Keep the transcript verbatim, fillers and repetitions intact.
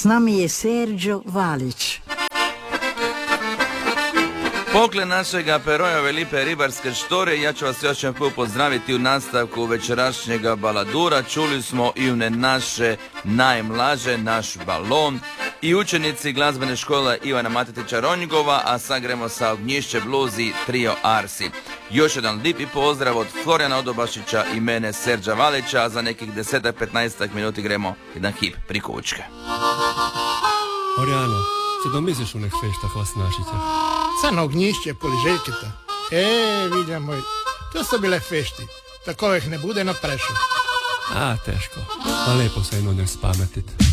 S nami je Serđo Valić. Pokle našega Perojove lipe ribarske štore, ja ću vas još jedan put pozdraviti u nastavku večerašnjega baladura. Čuli smo i une naše najmlaže, naš balon i učenici glazbene škole Ivana Matetića Ronjgova, a sad gremo sa Ognjišće bluzi trio Arsi. Još jedan lipi pozdrav od Florijana Odobašića i mene Serđa Valića, a za nekih deset petnaest minuti gremo jedan hip prikučke. Orjano, co domisliš u nek feštah vas našite? Sa na Ognjišće poliželjkita. E, vidja moj, to su bile fešti, tako ih ne bude na prešu. A, teško, a lepo se jedno ne spametit.